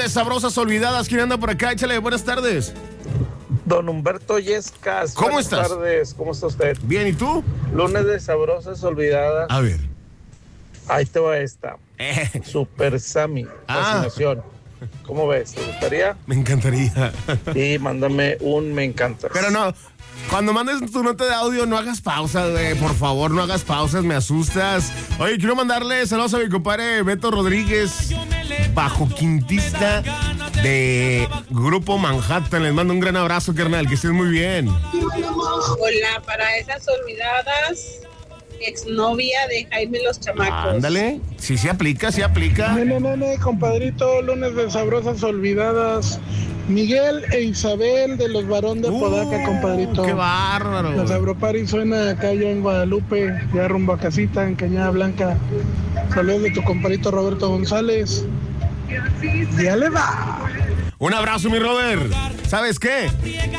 de Sabrosas Olvidadas. ¿Quién anda por acá? Échale, buenas tardes. Don Humberto Yescas. ¿Cómo estás? Buenas tardes, ¿cómo está usted? Bien, ¿y tú? Lunes de Sabrosas Olvidadas. A ver. Ahí te va esta. Super Sammy. Fascinación. ¿Cómo ves? ¿Te gustaría? Me encantaría. Y mándame un me encanta. Pero no, cuando mandes tu nota de audio no hagas pausas, güey. Por favor, no hagas pausas, me asustas. Oye, quiero mandarle saludos a mi compadre Beto Rodríguez, bajo quintista de Grupo Manhattan. Les mando un gran abrazo, carnal, que estés muy bien. Hola, para esas olvidadas, exnovia de Jaime Los Chamacos. Ándale, sí se aplica, sí aplica. Nene, compadrito, lunes de Sabrosas Olvidadas. Miguel e Isabel de los Barón de Apodaca, compadrito. ¡Qué bárbaro! La Sabropari suena acá ya en Guadalupe, ya rumbo a casita, en Cañada Blanca. Saludos de tu compadrito Roberto González. Ya le va. Un abrazo, mi Robert. ¿Sabes qué?